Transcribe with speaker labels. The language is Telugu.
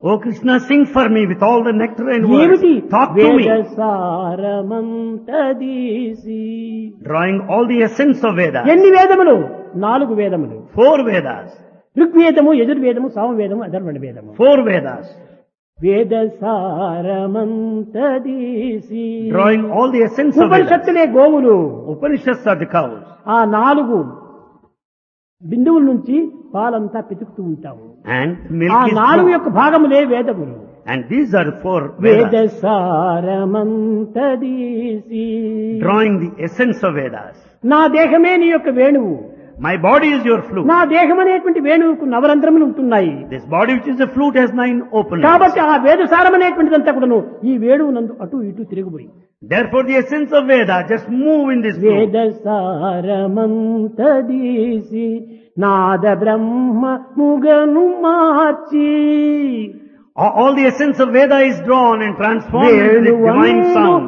Speaker 1: Oh Krishna, sing for me with all the nectar and
Speaker 2: ఏమిటి
Speaker 1: words. Talk to me.
Speaker 2: వేదసారమంతదీసి.
Speaker 1: Drawing all the essence of Vedas.
Speaker 2: ఎన్ని వేదములు? 4 వేదములు.
Speaker 1: 4 Vedas.
Speaker 2: ఋగ్వేదము, యజుర్వేదము, సామవేదము, అథర్వణ వేదము.
Speaker 1: 4 Vedas.
Speaker 2: వేదసారమంతదీసి.
Speaker 1: Drawing all the essence of Vedas.
Speaker 2: ఉపనిషత్తులే గోవులు.
Speaker 1: Upanishads are the cows.
Speaker 2: ఆ 4 బిందువుల నుంచి పాలంతా పితుకుతూ ఉంటాము.
Speaker 1: And
Speaker 2: ఆ
Speaker 1: milk is
Speaker 2: 4
Speaker 1: flowing.
Speaker 2: యొక్క భాగములే వేదములు.
Speaker 1: And these are 4 Vedas.
Speaker 2: వేదసారమంతదీసి.
Speaker 1: Drawing the essence of Vedas.
Speaker 2: నా దేహమే నీ యొక్క వేణువు.
Speaker 1: My body is your flute.
Speaker 2: నా దేహం అనేటువంటి వేణువుకు నవరంధ్రములు ఉంటున్నాయి.
Speaker 1: This body which is a flute has 9 openings.
Speaker 2: కాబట్టి ఆ వేదసారం అనేటువంటిదంతా కూడాను ఈ వేణువు నందు అటు ఇటు తిరుగుపోయి.
Speaker 1: Therefore the essence of Veda just move in this flute.
Speaker 2: వేదసారమంతదీసి Nada Brahma ముగను March.
Speaker 1: All the essence of Veda is drawn and transformed into the divine sound.